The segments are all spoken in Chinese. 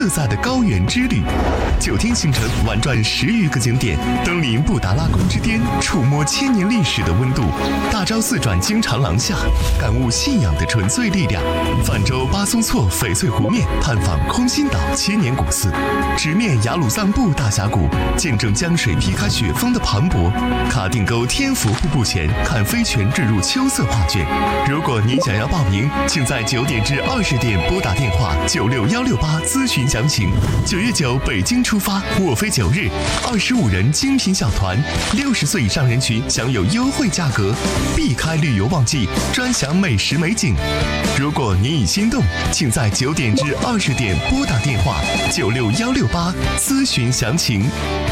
自在的高原之旅，9天行程玩转10余个景点，登临布达拉宫之巅，触摸千年历史的温度；大昭寺转经长廊下，感悟信仰的纯粹力量；泛舟巴松措翡翠湖面，探访空心岛千年古寺；直面雅鲁藏布大峡谷，见证江水劈开雪峰的磅礴；卡定沟天府瀑布前，看飞泉坠入秋色画卷。如果您想要报名，请在9点至20点拨打电话96168咨询详情。9月9北京出发，沃飞9日，25人精品小团，60岁以上人群享有优惠价格，避开旅游旺季，专享美食美景。如果您已心动，请在9点至20点拨打电话96168咨询详情。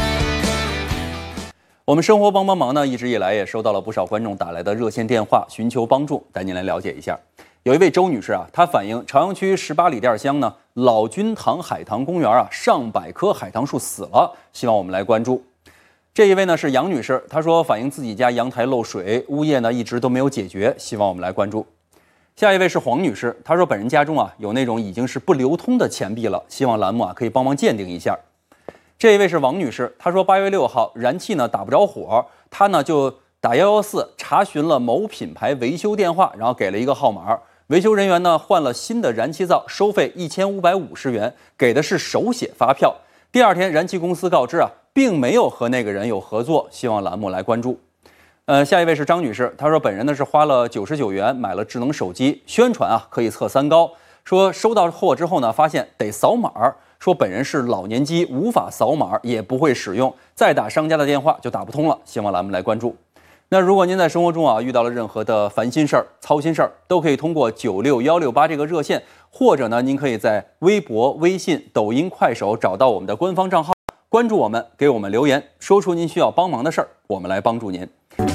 我们生活帮帮忙呢，一直以来也收到了不少观众打来的热线电话，寻求帮助，带您来了解一下。有一位周女士啊，她反映朝阳区18里店乡呢老君堂海棠公园啊上百棵海棠树死了，希望我们来关注。这一位呢是杨女士，她说反映自己家阳台漏水，物业呢一直都没有解决，希望我们来关注。下一位是黄女士，她说本人家中啊有那种已经是不流通的钱币了，希望栏目啊可以帮忙鉴定一下。这一位是王女士，她说8月6号燃气呢打不着火，她呢就打114查询了某品牌维修电话，然后给了一个号码。维修人员呢换了新的燃气灶，收费1550元，给的是手写发票。第二天，燃气公司告知啊，并没有和那个人有合作，希望栏目来关注。下一位是张女士，她说本人呢是花了99元买了智能手机，宣传啊可以测3高，说收到货之后呢发现得扫码，说本人是老年机无法扫码，也不会使用，再打商家的电话就打不通了，希望栏目来关注。那如果您在生活中啊遇到了任何的烦心事儿、操心事儿，都可以通过96168这个热线，或者呢您可以在微博、微信、抖音、快手找到我们的官方账号，关注我们，给我们留言，说出您需要帮忙的事儿，我们来帮助您。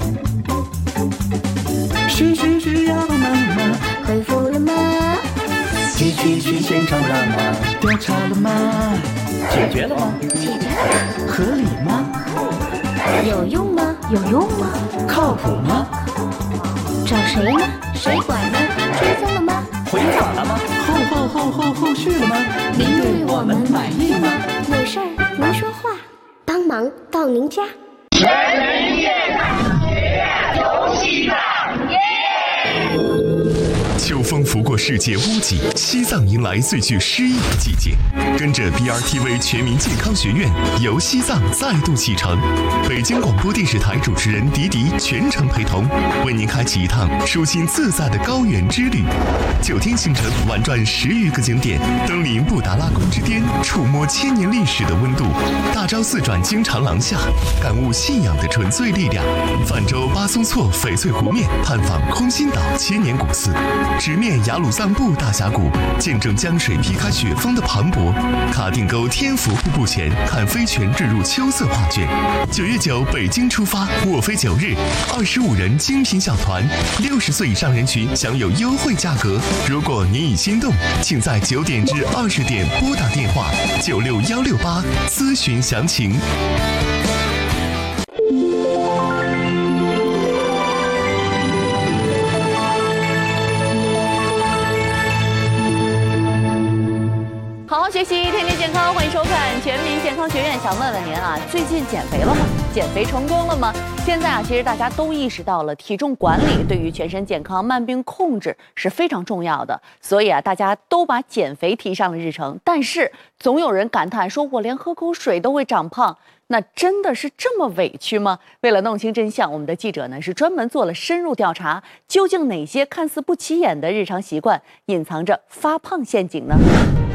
需要帮忙吗？回复了吗？去现场了吗？调查了吗？解决了吗？解决了。合理吗？ 有用吗？有用吗？ 靠谱吗？ 找谁呢？谁管呢？追踪了吗？ 回访了吗？后续了吗？您对我们满意吗？ 有事儿能说话，帮忙到您家。 全人夜看学院游戏场， 秋风拂过世界屋脊，西藏迎来最具诗意的季节。跟着 BRTV 全民健康学院游西藏再度启程，北京广播电视台主持人迪迪全程陪同，为您开启一趟舒心自在的高原之旅。9天行程玩转10余个景点，登临布达拉宫之巅，触摸千年历史的温度；大昭寺转经长廊下，感悟信仰的纯粹力量；泛舟巴松措翡翠湖面，探访空心岛千年古寺；直面雅鲁藏布大峡谷，见证江水劈开雪峰的磅礴；卡定沟天府瀑布前，看飞泉坠入秋色画卷。9月9北京出发，沃飞9日，25人精品小团，60岁以上人群享有优惠价格。如果您已心动，请在9点至20点拨打电话96168咨询详情。 好好学习，天天健康，欢迎收看全民健康学院。想问问您啊，最近减肥了吗？减肥成功了吗？现在啊，其实大家都意识到了体重管理对于全身健康、慢病控制是非常重要的，所以啊，大家都把减肥提上了日程。但是总有人感叹说，我连喝口水都会长胖，那真的是这么委屈吗？为了弄清真相，我们的记者呢是专门做了深入调查，究竟哪些看似不起眼的日常习惯隐藏着发胖陷阱呢？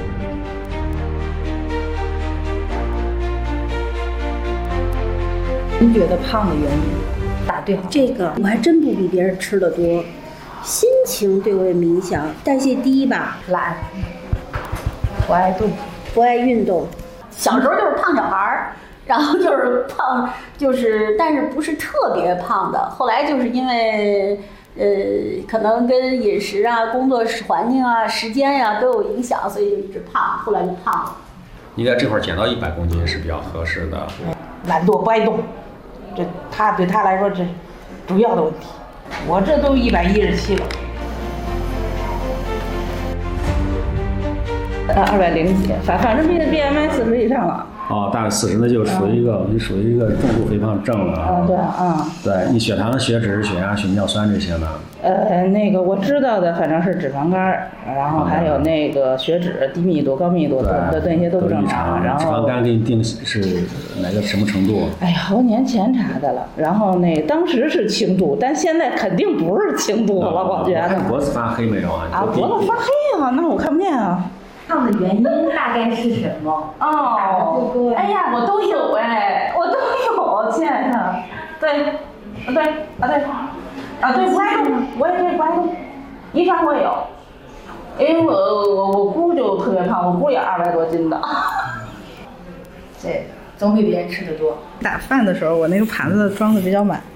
您觉得胖的原因？答对好。 这个我还真不比别人吃的多，心情对我也影响，代谢低吧， 懒，不爱动， 不爱运动。 小时候就是胖小孩儿，然后就是胖，但是不是特别胖的。后来就是因为可能跟饮食啊、工作环境啊、时间呀都有影响，所以就一直胖，后来就胖了。 应该这会儿减到100公斤是比较合适的。 懒惰不爱动，这对他来说这主要的问题。我这都117了。 200几，反正BMI 40以上了。 哦，大概40，那就属于一个重度肥胖症了啊。 对啊。 对，你血糖、血脂、血压、血尿酸这些呢？ 那个我知道的反正是脂肪肝，然后还有那个血脂低密度、高密度的那些都不正常。然后脂肪肝给你定是哪个什么程度？ 哎呀，好多年前查的了。然后当时是轻度，但现在肯定不是轻度了，我觉得。 脖子发黑没有啊？ 脖子发黑啊？那我看不见啊。 胖的原因大概是什么？ 哦，哎呀，我都有哎，我都有，亲爱的。对，不爱动，我也不爱动，遗传我也有，因为我姑就特别胖，我姑也200多斤的。 这总比别人吃的多。 打饭的时候，我那个盘子装的比较满。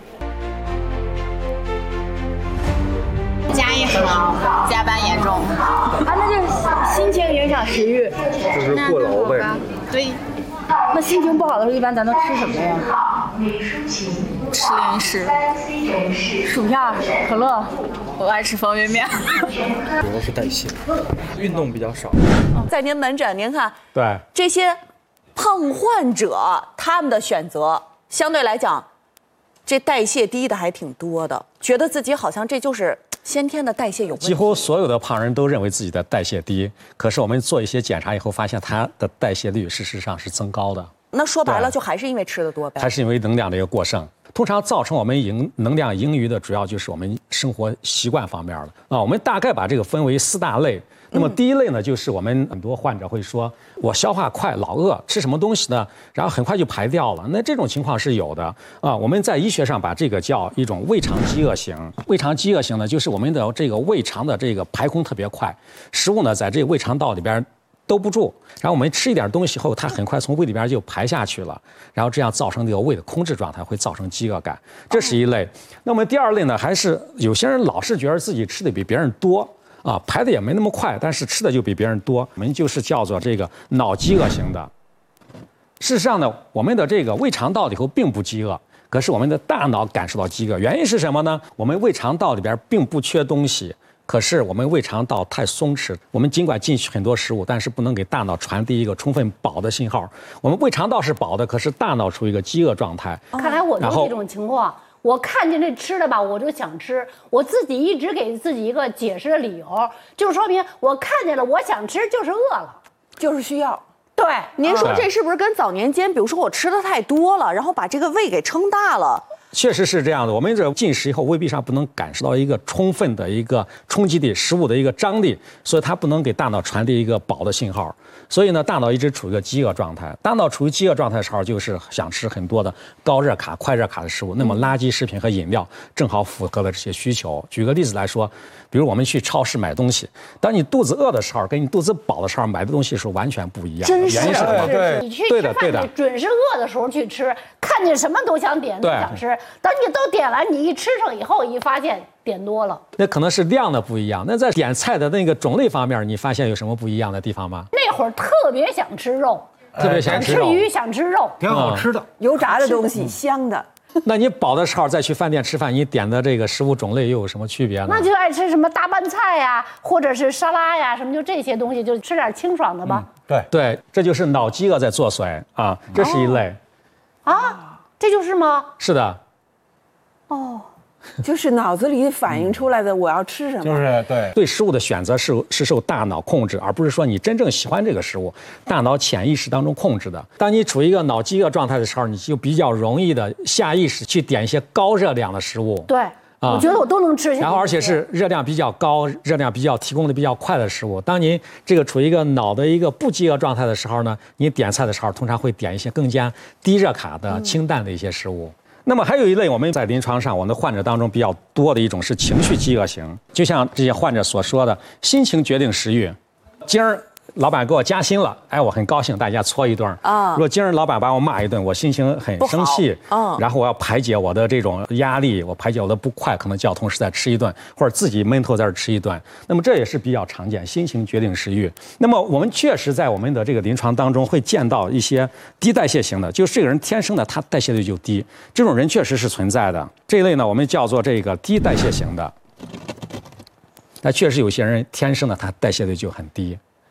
家也很忙，加班严重。 那就是心情影响食欲， 就是过劳呗。 对。 那心情不好的时候，一般咱都吃什么呀？ 吃零食， 薯片、可乐。 我爱吃方便面。 主要是代谢，运动比较少。 在您门诊，您看， 对这些胖患者他们的选择相对来讲，这代谢低的还挺多的，觉得自己好像这就是先天的代谢有问题。 几乎所有的胖人都认为自己的代谢低，可是我们做一些检查以后，发现他的代谢率事实上是增高的。 那说白了，就还是因为吃的多呗？ 还是因为能量的一个过剩。通常造成我们能量盈余的主要就是我们生活习惯方面的啊。我们大概把这个分为4大类。那么第一类呢，就是我们很多患者会说，我消化快，老饿，吃什么东西呢，然后很快就排掉了。那这种情况是有的啊。我们在医学上把这个叫一种胃肠饥饿型。胃肠饥饿型呢，就是我们的这个胃肠的这个排空特别快，食物呢在这个胃肠道里边兜不住，然后我们吃一点东西后，它很快从胃里边就排下去了，然后这样造成这个胃的空置状态，会造成饥饿感，这是一类。那么第二类呢，还是有些人老是觉得自己吃的比别人多啊，排的也没那么快，但是吃的就比别人多，我们就是叫做这个脑饥饿型的。事实上呢，我们的这个胃肠道里头并不饥饿，可是我们的大脑感受到饥饿，原因是什么呢？我们胃肠道里边并不缺东西。可是我们胃肠道太松弛，我们尽管进去很多食物，但是不能给大脑传递一个充分饱的信号。我们胃肠道是饱的，可是大脑处于一个饥饿状态。 看来我就是这种情况，我看见这吃的吧，我就想吃，我自己一直给自己一个解释的理由，就说明我看见了，我想吃就是饿了， 就是需要。 对， 您说这是不是跟早年间，比如说我吃的太多了，然后把这个胃给撑大了？ 确实是这样的，我们这进食以后，胃壁上不能感受到一个充分的一个冲击力，食物的一个张力，所以它不能给大脑传递一个饱的信号。所以呢，大脑一直处于一个饥饿状态。大脑处于饥饿状态的时候，就是想吃很多的高热卡、快热卡的食物。那么垃圾食品和饮料正好符合了这些需求。举个例子来说，比如我们去超市买东西，当你肚子饿的时候，跟你肚子饱的时候买的东西是完全不一样的。 真是， 原因是什么？ 对，你去吃饭，你准是饿的时候去吃，看见什么都想点，都想吃。等你都点了，你一吃上以后，一发现点多了。 那可能是量的不一样。那在点菜的那个种类方面，你发现有什么不一样的地方吗？ 那会儿特别想吃肉， 特别想吃肉， 吃鱼想吃肉， 挺好吃的， 油炸的东西，香的。 那你饱的时候再去饭店吃饭，你点的这个食物种类又有什么区别呢？ 那就爱吃什么大拌菜呀，或者是沙拉呀，什么就这些东西，就吃点清爽的吧。 对，这就是脑饥饿在作祟啊，这是一类。 啊，这就是吗？ 是的。 哦，就是脑子里反映出来的我要吃什么， 就是对食物的选择是受大脑控制，而不是说你真正喜欢这个食物，大脑潜意识当中控制的。当你处于一个脑饥饿状态的时候，你就比较容易的下意识去点一些高热量的食物。 对，我觉得我都能吃下去。 然后而且是热量比较高、热量比较提供的比较快的食物。当您这个处于一个脑的一个不饥饿状态的时候呢，你点菜的时候通常会点一些更加低热卡的、清淡的一些食物。那么还有一类我们在临床上，我们的患者当中比较多的一种是情绪饥饿型，就像这些患者所说的，心情决定食欲。今儿老板给我加薪了，哎，我很高兴，大家搓一顿啊。如果今儿老板把我骂一顿，我心情很生气，然后我要排解我的这种压力，我排解我的不快，可能叫同事再吃一顿，或者自己闷头在这吃一顿。那么这也是比较常见，心情决定食欲。那么我们确实在我们的这个临床当中会见到一些低代谢型的，就是这个人天生的他代谢率就低，这种人确实是存在的。这一类呢，我们叫做这个低代谢型的。那确实有些人天生的他代谢率就很低。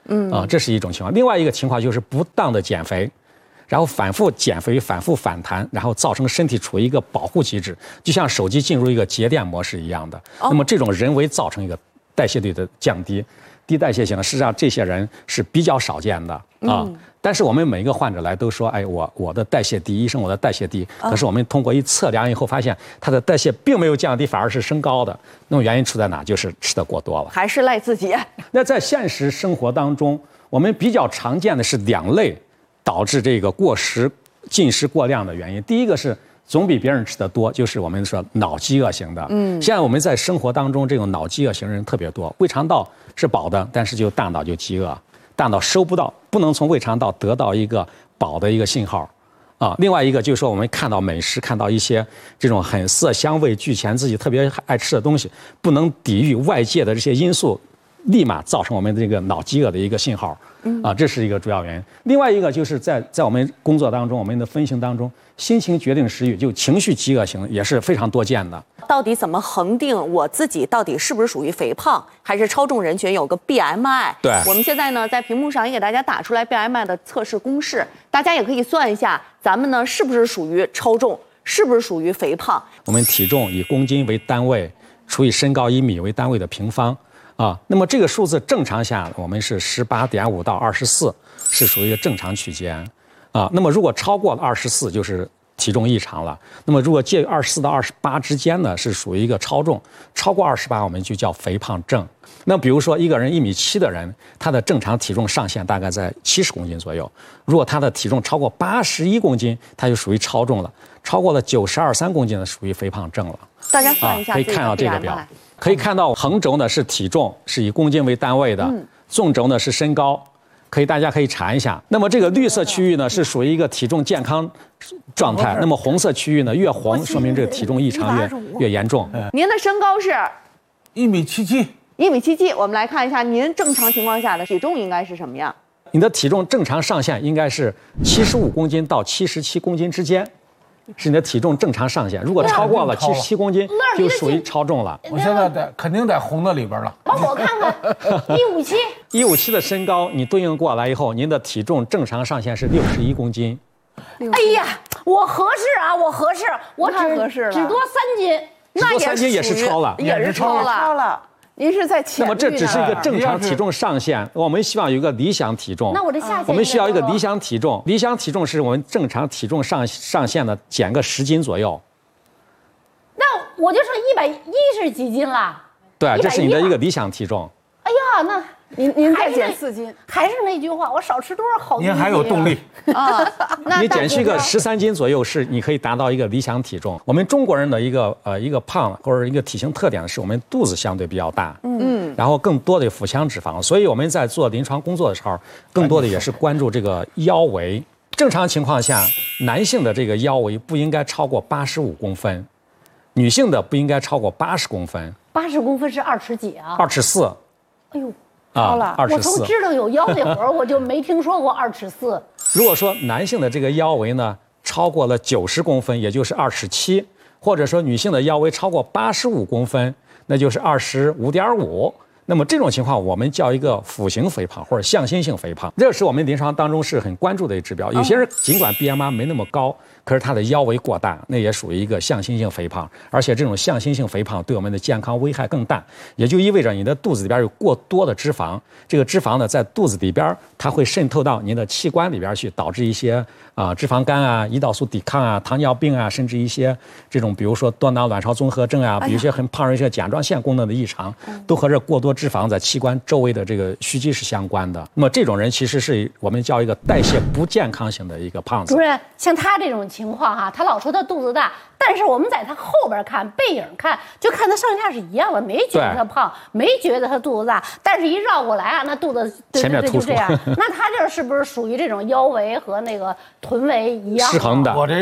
这是一种情况。另外一个情况就是不当的减肥，然后反复减肥、反复反弹，然后造成身体处于一个保护机制，就像手机进入一个节电模式一样的。那么这种人为造成一个代谢率的降低，低代谢型的，事实上这些人是比较少见的啊。但是我们每一个患者来都说，哎，我的代谢低，医生我的代谢低。可是我们通过一测量以后发现，他的代谢并没有降低，反而是升高的。那么原因出在哪？就是吃得过多了， 还是赖自己。 那在现实生活当中，我们比较常见的是2类导致这个过食、进食过量的原因。第一个是总比别人吃得多，就是我们说脑饥饿型的。现在我们在生活当中，这种脑饥饿型人特别多，胃肠道是饱的，但是大脑就饥饿。大脑收不到，不能从胃肠道得到一个饱的一个信号，另外一个就是说，我们看到美食，看到一些这种很色香味俱全、自己特别爱吃的东西，不能抵御外界的这些因素，立马造成我们这个脑饥饿的一个信号，这是一个主要原因。另外一个就是在我们工作当中，我们的分型当中，心情决定食欲，就情绪饥饿型也是非常多见的。 到底怎么恒定我自己到底是不是属于肥胖还是超重人群？有个 BMI。对，我们现在呢在屏幕上也给大家打出来 BMI 的测试公式，大家也可以算一下，咱们呢是不是属于超重，是不是属于肥胖？ 我们体重以公斤为单位，除以身高1米为单位的平方。那么这个数字正常下，我们是18.5到24，是属于一个正常区间。那么如果超过了24，就是体重异常了。那么如果介于24到28之间呢，是属于一个超重；超过28，我们就叫肥胖症。那比如说一个人1.7米的人，他的正常体重上限大概在70公斤左右。如果他的体重超过81公斤，他就属于超重了；超过了92.3公斤呢，属于肥胖症了。 大家算一下， 可以看到这个表，可以看到横轴呢是体重，是以公斤为单位的；纵轴呢是身高。大家可以查一下。那么这个绿色区域呢是属于一个体重健康状态，那么红色区域呢越红，说明这个体重异常越严重。 您的身高是 1.77米。 1.77米，我们来看一下您正常情况下的体重应该是什么样？ 你的体重正常上限应该是75公斤到77公斤之间，是你的体重正常上限。如果超过了77公斤，就属于超重了。 我现在肯定在红的里边了。 帮我看看 ，157的身高，你对应过来以后，您的体重正常上限是61公斤。 哎呀，我合适啊，我合适，我只多3斤， 那3斤也是超了， 也是超了。您是在前。 那么这只是一个正常体重上限，我们希望有一个理想体重。 那我的下限， 我们需要一个理想体重，理想体重是我们正常体重上限的减个10斤左右。 那我就剩110几斤了。 对，这是你的一个理想体重。 哎呀，那您再减4斤， 还是那句话，我少吃多少好？ 您还有动力啊！ 你减去个13斤左右，是你可以达到一个理想体重。我们中国人的一个胖或者一个体型特点是我们肚子相对比较大，然后更多的腹腔脂肪，所以我们在做临床工作的时候，更多的也是关注这个腰围。正常情况下，男性的这个腰围不应该超过85公分，女性的不应该超过80公分。 80公分是2尺几啊 ？2尺4。 哎呦。 2尺4， 我从知道有腰那会儿，我就没听说过2尺4。 如果说男性的这个腰围呢超过了90公分，也就是2尺7，或者说女性的腰围超过85公分，那就是25.5。那么这种情况我们叫一个腹型肥胖或者向心性肥胖，这是我们临床当中是很关注的一个指标。有些人尽管 BMI 没那么高，可是他的腰围过大，那也属于一个向心性肥胖，而且这种向心性肥胖对我们的健康危害更大，也就意味着你的肚子里边有过多的脂肪，这个脂肪呢在肚子里边它会渗透到您的器官里边去，导致一些脂肪肝啊、胰岛素抵抗啊、糖尿病啊，甚至一些这种比如说多囊卵巢综合症啊，比如一些很胖人一些甲状腺功能的异常，都和这过多脂肪在器官周围的这个蓄积是相关的。那么这种人其实是我们叫一个代谢不健康型的一个胖子。 主任，像他这种情况哈，他老说他肚子大，但是我们在他后边看背影看，就看他上下是一样的，没觉得他胖，没觉得他肚子大，但是一绕过来啊，那肚子前面突出， 就这样。那他这是不是属于这种腰围和那个臀围一样失衡的？